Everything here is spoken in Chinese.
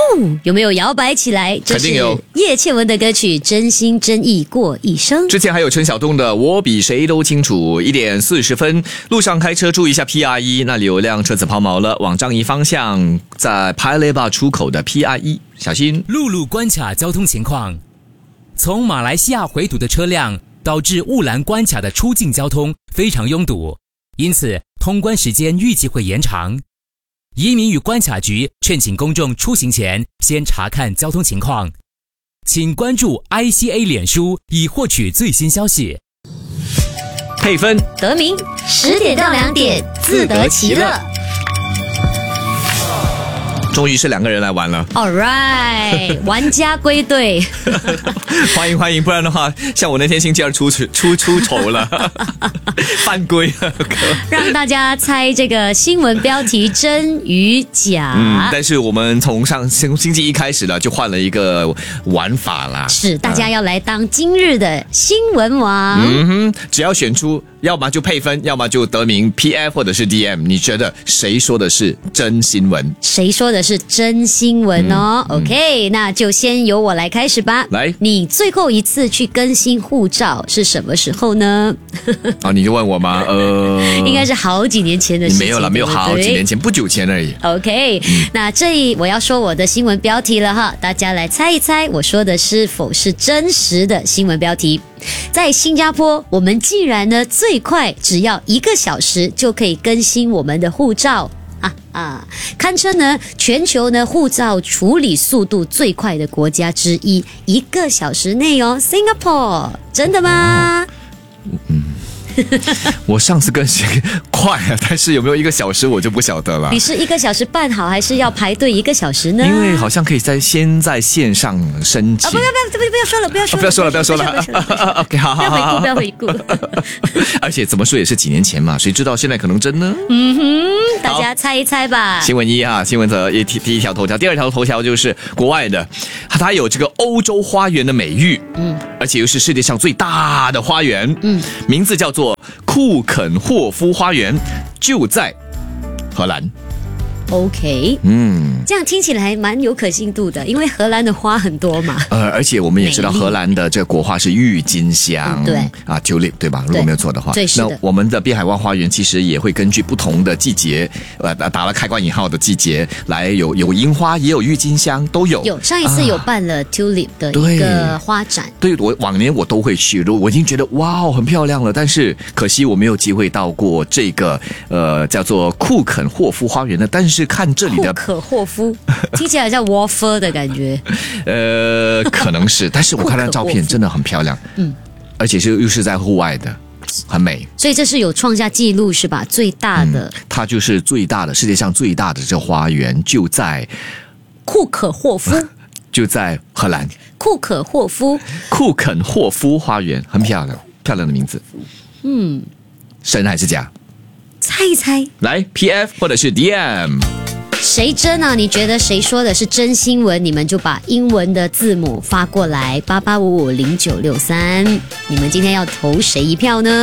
有没有摇摆起来？这是叶倩文的歌曲《真心真意过一生》。 之前还有陈晓东的《我比谁都清楚》，1点40分，路上开车注意一下 PR1，那里有辆车子抛锚了，往樟宜方向，在拍雷坝出口的 PR1，小心。 陆路关卡交通情况，从马来西亚回堵的车辆导致雾兰关卡的出境交通非常拥堵，因此通关时间预计会延长。移民与关卡局劝请公众出行前先查看交通情况，请关注 ICA 脸书以获取最新消息。 配分得名10点到2点，自得其乐。 终于是2个人来玩了 Alright 玩家归队欢迎欢迎，不然的话像我那天星期二出丑了犯规了让大家猜这个新闻标题真与假。 但是我们从星期一开始了就换了一个玩法啦， 是大家要来当今日的新闻王。 只要选出要么就配分，要么就得名 PF 或者是 DM， 你觉得谁说的是真新闻？ 谁说的是真新闻哦？OK， 那就先由我来开始吧。 来， 你最后一次去更新护照是什么时候呢？ 你就问我吗？ 应该是好几年前的事情。 没有了，没有好几年前，不久前而已。 OK，那这里我要说我的新闻标题了哈，大家来猜一猜，我说的是否是真实的新闻标题？在新加坡，我们竟然呢最快只要1个小时就可以更新我们的护照。堪称呢全球呢护照处理速度最快的国家之一，1个小时内哦 ，Singapore， 真的吗？ 我上次更新快啊，但是有没有1个小时我就不晓得了。 你是1个小时半好，还是要排队1个小时呢？ 因为好像可以先在线上申请。 不要说了 OK， 好， 不要回顾而且怎么说也是几年前嘛，谁知道现在可能真呢？ 大家猜一猜吧。 新闻1啊，新闻的第一条头条，第2条头条就是国外的，它有这个欧洲花园的美誉，而且又是世界上最大的花园，名字叫做库肯霍夫花园，就在荷兰。 OK， 这样听起来蛮有可信度的，因为荷兰的花很多嘛。 而且我们也知道荷兰的这个国花是郁金香， 对 tulip 对吧？如果没有错的话，那我们的滨海湾花园其实也会根据不同的季节，打了开关引号的季节来有樱花，也有郁金香，都有。 上一次有办了 tulip 的一个花展， 对，往年我都会去，我已经觉得哇很漂亮了，但是可惜我没有机会到过这个叫做库肯霍夫花园的，但是看这里的库可霍夫听起来像 waffle 的感觉可能是，但是我看那照片真的很漂亮，而且又是在户外的，很美， 所以这是有创下纪录是吧？最大的， 它就是最大的，世界上最大的这花园就在库可霍夫就在荷兰， 库肯霍夫花园，很漂亮，漂亮的名字。真还是假？ 猜一猜， 来 PF 或者是 DM， 谁真啊？你觉得谁说的是真新闻？你们就把英文的字母发过来，88550963。你们今天要投谁一票呢？